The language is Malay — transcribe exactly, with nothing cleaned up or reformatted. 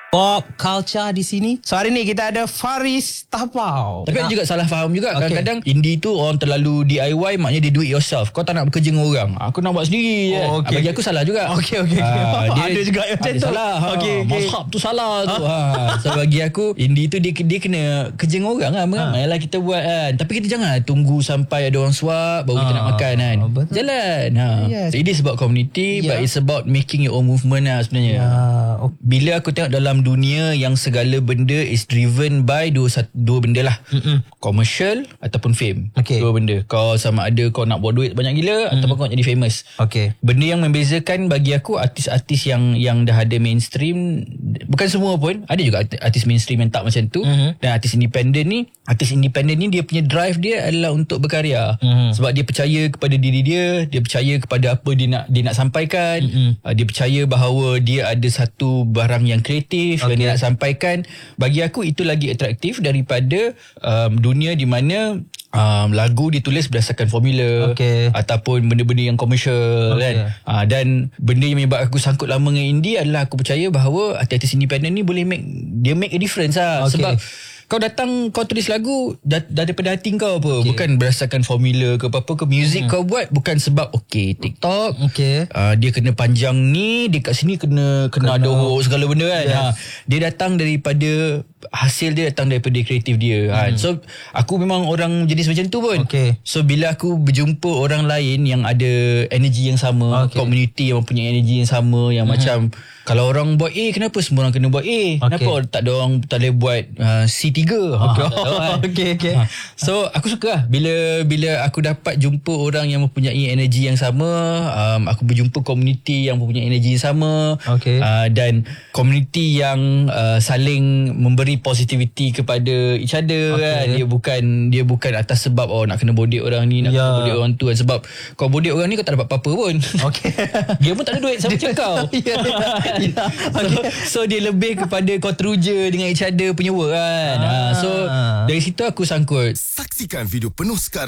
Pop culture di sini. So hari ni kita ada Faris Tapau. Tapi ada juga salah faham juga. Okay. Kadang-kadang indie tu orang terlalu D I Y, maknanya dia do it yourself. Kau tak nak bekerja dengan orang, aku nak buat sendiri je. Oh, okay. Bagi aku salah juga. Okey okey okey. Ah, dia Ada juga yang macam ada tu. salah. Ha, Okey okey. mazhab tu salah tu. Ha. So bagi aku indie tu dia dia kena kerja dengan orang lah. Ramai lah kita buat kan. Tapi kita jangan tunggu sampai ada orang suap baru kita Ah, nak makan kan. betul. Jalan. Ha. Yes. It is about community, Yeah. but it's about making your own movement lah sebenarnya. Ah, okay. Bila aku tengok dalam dunia yang segala benda is driven by dua satu, dua benda lah. Mm-mm. Commercial ataupun fame. Okay. Dua benda. Kau sama ada kau nak buat duit banyak gila mm. ataupun kau nak jadi famous. Okay. Benda yang membezakan bagi aku artis-artis yang yang dah ada mainstream, bukan semua pun, ada juga artis mainstream yang tak macam tu. Mm-hmm. Dan artis independent ni, artis independent ni dia punya drive dia adalah untuk berkarya. Mm-hmm. Sebab dia percaya kepada diri dia, dia percaya kepada apa dia nak dia nak sampaikan. Mm-hmm. Uh, dia percaya bahawa dia ada satu barang yang kreatif okay. yang dia nak sampaikan. Bagi aku itu lagi atraktif daripada um, dunia di mana um, lagu ditulis berdasarkan formula okay. ataupun benda-benda yang komersial okay. kan. Uh, dan benda yang menyebabkan aku sangkut lama dengan indie adalah aku percaya bahawa artis independent ni boleh make dia make a difference lah. Okay. Sebab kau datang, kau tulis lagu dah, dah daripada hati kau apa. Okay. Bukan berdasarkan formula ke apa-apa ke. Music hmm. kau buat bukan sebab okay TikTok okay. Uh, dia kena panjang ni, dekat sini kena kena, kena. ada segala benda kan. Yes. Ha, dia datang daripada hasil dia datang daripada kreatif dia. Hmm. Ha. So aku memang orang jenis macam tu pun. Okay. So bila aku berjumpa orang lain yang ada energi yang sama, okay. community yang punya energi yang sama, yang hmm. macam kalau orang buat A, kenapa semua orang kena buat A? Okay. Kenapa tak ada orang tak boleh buat uh, C tiga? Okay. Ha, okay, okay. Ha. So aku suka lah bila bila aku dapat jumpa orang yang mempunyai energi yang sama, um, aku berjumpa community yang mempunyai energi yang sama, okay. uh, dan community yang uh, saling memberi positivity kepada each other okay. kan. Dia bukan dia bukan atas sebab oh nak kena bodek orang ni, nak yeah. kena bodek orang tu kan. Sebab kau bodek orang ni kau tak dapat apa-apa pun. Okay. Dia pun tak ada duit sama macam kau. Yeah, yeah. Yeah. Okay. So, so dia lebih kepada kau teruja dengan each other punya work kan. Ah. So dari situ aku sangkut. Saksikan video penuh sekarang